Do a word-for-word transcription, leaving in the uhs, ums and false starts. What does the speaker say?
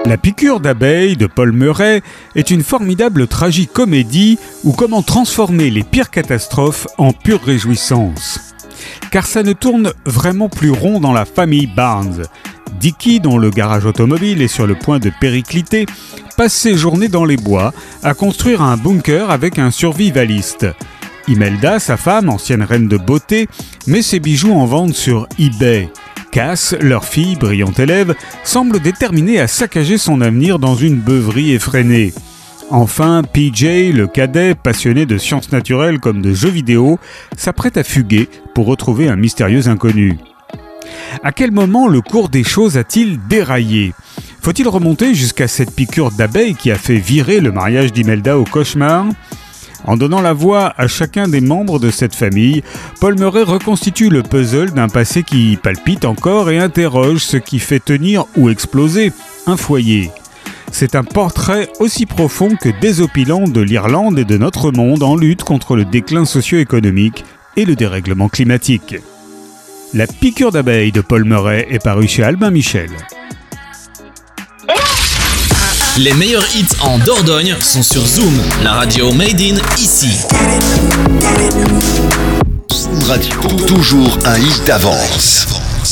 La piqûre d'abeille de Paul Murray est une formidable tragicomédie où comment transformer les pires catastrophes en pure réjouissance. Car ça ne tourne vraiment plus rond dans la famille Barnes. Dickie, dont le garage automobile est sur le point de péricliter, passe ses journées dans les bois à construire un bunker avec un survivaliste. Imelda, sa femme, ancienne reine de beauté, met ses bijoux en vente sur eBay. Cass, leur fille, brillante élève, semble déterminée à saccager son avenir dans une beuverie effrénée. Enfin, P J, le cadet, passionné de sciences naturelles comme de jeux vidéo, s'apprête à fuguer pour retrouver un mystérieux inconnu. À quel moment le cours des choses a-t-il déraillé ? Faut-il remonter jusqu'à cette piqûre d'abeille qui a fait virer le mariage d'Imelda au cauchemar ? En donnant la voix à chacun des membres de cette famille, Paul Murray reconstitue le puzzle d'un passé qui palpite encore et interroge ce qui fait tenir ou exploser un foyer. C'est un portrait aussi profond que désopilant de l'Irlande et de notre monde en lutte contre le déclin socio-économique et le dérèglement climatique. La piqûre d'abeille de Paul Murray est parue chez Albin Michel. Les meilleurs hits en Dordogne sont sur Zoom, la radio made in ici. Zoom Radio, toujours un hit d'avance.